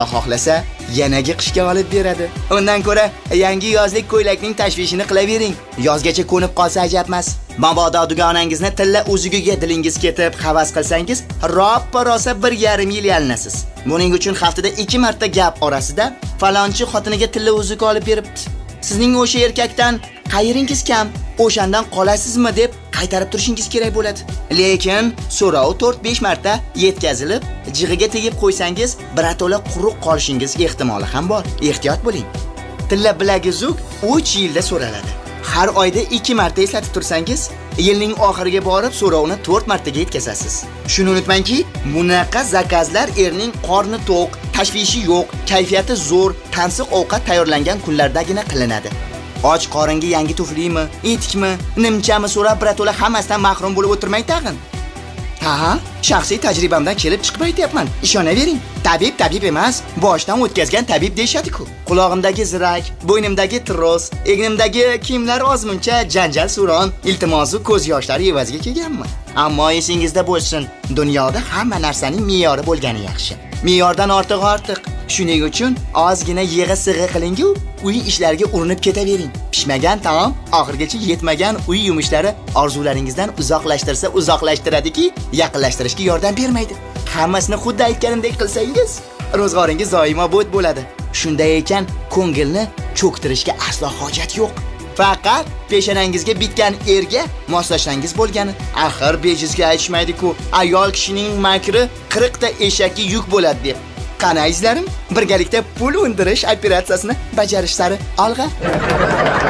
xohlasa yanagi qishga olib beradi. Undan ko'ra yangi yozlik ko'ylakning tashvishini qilavering. Yozgacha ko'nib qolsa ajab emas. Mabodo dugonangizni tilla uzugiga dilingiz ketib havas qilsangiz, roppa-rosa 1,5 yil yalinasiz. Buning uchun haftada 2 marta gap orasida falonchi xotiniga tilla uzuk olib beribdi. Sizning o'sha erkakdan qayeringiz kam, o'shandan qolasizmi deb qaytarib turishingiz kerak bo'ladi. Lekin so'rov 4-5 marta yetkazilib, jig'iga tegib qo'ysangiz, birato'la quruq qolishingiz ehtimoli ham bor. Ehtiyot bo'ling. Tilla bilaguzuk 3 yilda so'raladi. Har oyda 2 marta eslatib tursangiz, yilning oxiriga borib so'rovni 4 martaga yetkazasiz. Shuni unutmangki, bunaqa zakazlar erning qorni to'q, tashvishi yo'q, kayfiyati zo'r, tansiq ovqat tayyorlangan kunlardagina qilinadi. Och qoringa yangi tuflimi, etikmi, nimchami so'rab birato'la hammasidan mahrum bo'lib o'tirmang tag'in. Ha, shaxsiy tajribamdan kelib chiqib aytyapman. Ishonavering. Tabib emas, boshdan o'tkazgan tabib deyshadi-ku. Qulog'imdagi zirak, bo'ynimdagi tros, egnimdagi kiyimlar ozmuncha janjal suron, iltimosu ko'z yoshlari evaziga kelganman. Ammo esingizda bo'lsin, dunyoda hamma narsaning me'yori bo'lgani yaxshi. Me'yordan ortiq. Shuning uchun ozgina yig'i-sig'i qiling-ku, uy ishlariga urinib ketavering. Pishmagan taom oxirgacha yetmagan uy yumushlari orzularingizdan uzoqlashtiradiki, yaqinlashtirishga yordam bermaydi. Hammasini xuddi aytganimdek qilsangiz, ro'zg'oringiz doimo bo't bo'ladi. Shunday ekan, ko'ngilni cho'ktirishga aslo hojat yo'q. Faqat peshonangizga bitgan erga moslashsangiz bo'lgani. Axir bejizga aytishmaydi-ku, ayol kishining makri 40 ta eshakka yuk bo'ladi deb. Qani azizlarim, birgalikda pul undirish operatsiyasini bajarish sari olg'a.